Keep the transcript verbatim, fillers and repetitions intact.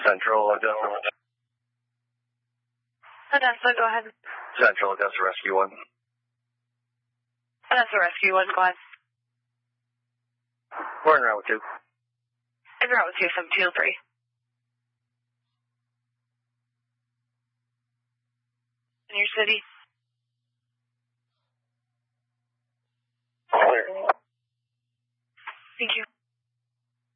Central Augusta. Augusta, go ahead. Central Augusta Rescue one. Augusta Rescue one, go ahead. We're in route two. In route two, seven two three. In your city?